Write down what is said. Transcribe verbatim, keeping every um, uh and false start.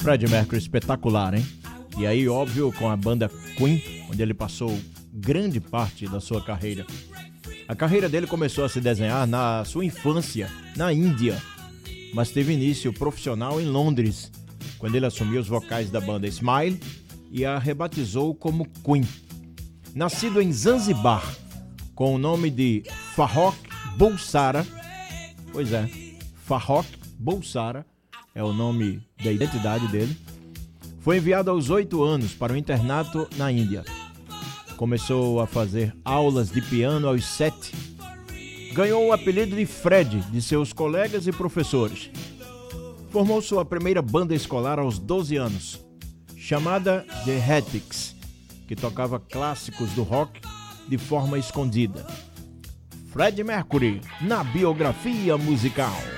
Freddie Mercury espetacular, hein? E aí, óbvio, com a banda Queen, onde ele passou grande parte da sua carreira. A carreira dele começou a se desenhar na sua infância, na Índia, mas teve início profissional em Londres, quando ele assumiu os vocais da banda Smile e a rebatizou como Queen. Nascido em Zanzibar, com o nome de Farrokh Bulsara, pois é, Farrokh Bulsara é o nome da identidade dele, foi enviado aos oito anos para o internato na Índia. Começou a fazer aulas de piano aos sete. Ganhou o apelido de Fred de seus colegas e professores. Formou sua primeira banda escolar aos doze anos, chamada The Heretics, que tocava clássicos do rock de forma escondida. Freddie Mercury na biografia musical.